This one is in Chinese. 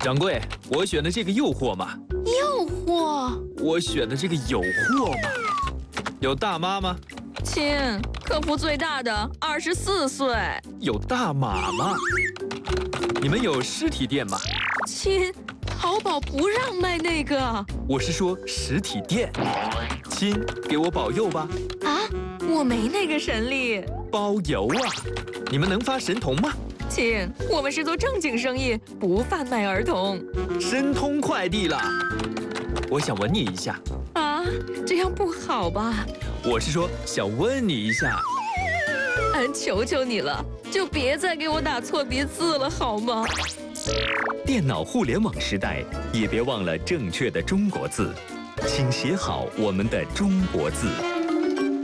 掌柜，我选的这个诱惑嘛。 诱惑？ 我选的这个有货嘛。有大妈吗？ 亲，客服最大的24岁。 有大码吗？你们有实体店吗？ 亲，淘宝不让卖那个。 我是说实体店。亲，给我保佑吧。 啊，我没那个神力。 包邮啊！你们能发神童吗？ 亲，我们是做正经生意，不贩卖儿童。 申通快递了，我想吻你一下。 啊，这样不好吧？ 我是说想问你一下。 求求你了，就别再给我打错别字了，好吗？ 电脑互联网时代，也别忘了正确的中国字，请写好我们的中国字。